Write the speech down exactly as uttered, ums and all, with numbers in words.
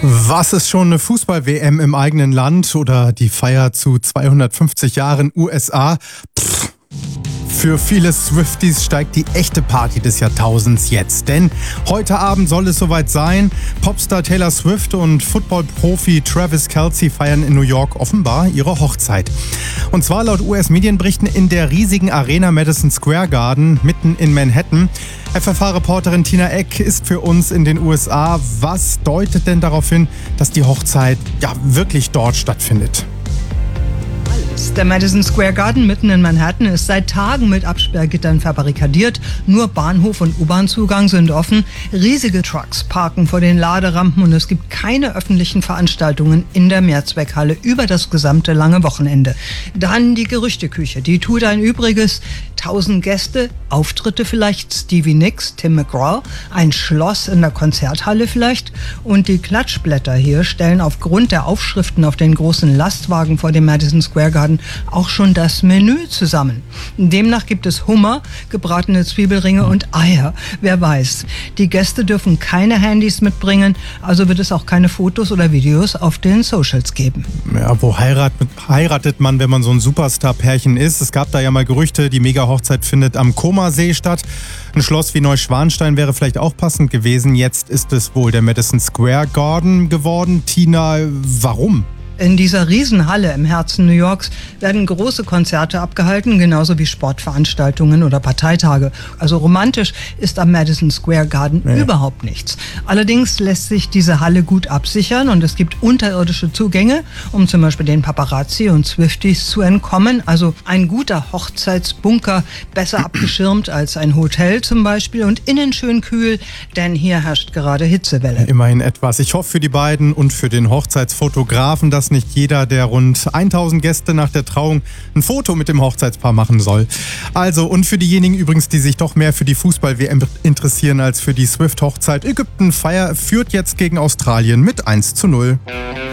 Was ist schon eine Fußball-W M im eigenen Land oder die Feier zu zweihundertfünfzig Jahren U S A? Pff. Für viele Swifties steigt die echte Party des Jahrtausends jetzt. Denn heute Abend soll es soweit sein. Popstar Taylor Swift und Football-Profi Travis Kelce feiern in New York offenbar ihre Hochzeit. Und zwar laut U S-Medienberichten in der riesigen Arena Madison Square Garden mitten in Manhattan. F F H-Reporterin Tina Eck ist für uns in den U S A. Was deutet denn darauf hin, dass die Hochzeit ja wirklich dort stattfindet? Der Madison Square Garden mitten in Manhattan ist seit Tagen mit Absperrgittern verbarrikadiert. Nur Bahnhof und U-Bahn-Zugang sind offen. Riesige Trucks parken vor den Laderampen und es gibt keine öffentlichen Veranstaltungen in der Mehrzweckhalle über das gesamte lange Wochenende. Dann die Gerüchteküche, die tut ein Übriges. Tausend Gäste, Auftritte vielleicht, Stevie Nicks, Tim McGraw, ein Schloss in der Konzerthalle vielleicht. Und die Klatschblätter hier stellen aufgrund der Aufschriften auf den großen Lastwagen vor dem Madison Square Garden auch schon das Menü zusammen. Demnach gibt es Hummer, gebratene Zwiebelringe und Eier. Wer weiß. Die Gäste dürfen keine Handys mitbringen, also wird es auch keine Fotos oder Videos auf den Socials geben. Ja, wo heirat, heiratet man, wenn man so ein Superstar-Pärchen ist? Es gab da ja mal Gerüchte, die Mega-Hochzeit findet am Comer-See statt. Ein Schloss wie Neuschwanstein wäre vielleicht auch passend gewesen. Jetzt ist es wohl der Madison Square Garden geworden. Tina, warum? In dieser Riesenhalle im Herzen New Yorks werden große Konzerte abgehalten, genauso wie Sportveranstaltungen oder Parteitage. Also romantisch ist am Madison Square Garden ja. überhaupt nichts. Allerdings lässt sich diese Halle gut absichern und es gibt unterirdische Zugänge, um zum Beispiel den Paparazzi und Swifties zu entkommen. Also ein guter Hochzeitsbunker, besser abgeschirmt als ein Hotel zum Beispiel und innen schön kühl, denn hier herrscht gerade Hitzewelle. Immerhin etwas. Ich hoffe für die beiden und für den Hochzeitsfotografen, dass nicht jeder der rund tausend Gäste nach der Trauung ein Foto mit dem Hochzeitspaar machen soll. Also, und für diejenigen übrigens, die sich doch mehr für die Fußball-W M interessieren als für die Swift-Hochzeit, Ägypten feier führt jetzt gegen Australien mit eins zu null.